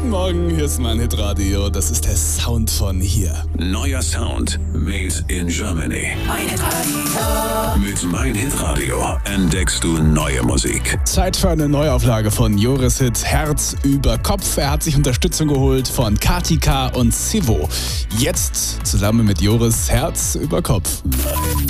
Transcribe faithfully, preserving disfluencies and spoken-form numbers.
Guten Morgen, hier ist mein Hitradio. Das ist der Sound von hier. Neuer Sound made in Germany. Mein Hitradio. Mit Mein Hitradio entdeckst du neue Musik. Zeit für eine Neuauflage von Joris Hit Herz über Kopf. Er hat sich Unterstützung geholt von Katika und Sivo. Jetzt zusammen mit Joris Herz über Kopf.